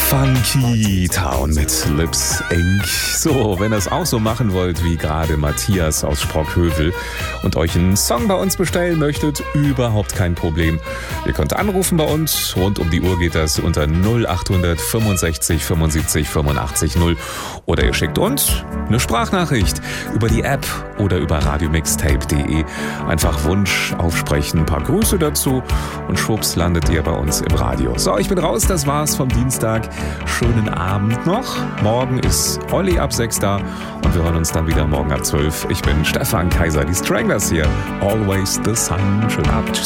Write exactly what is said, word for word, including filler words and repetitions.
Funky Town mit Lips Incorporated. So, wenn ihr es auch so machen wollt wie gerade Matthias aus Sprockhövel und euch einen Song bei uns bestellen möchtet, überhaupt kein Problem. Ihr könnt anrufen bei uns, rund um die Uhr geht das unter null acht hundert fünfundsechzig fünfundsiebzig fünfundachtzig null oder ihr schickt uns eine Sprachnachricht über die App oder über radiomixtape punkt de. Einfach Wunsch aufsprechen, ein paar Grüße dazu und schwupps landet ihr bei uns im Radio. So, ich bin raus, das war's vom Dienstag. Schönen Abend noch. Morgen ist Olli ab sechs da und wir hören uns dann wieder morgen ab zwölf. Ich bin Stefan Kaiser, die Stranglers hier. Always the Sun. Schönen Abend. Tschüss.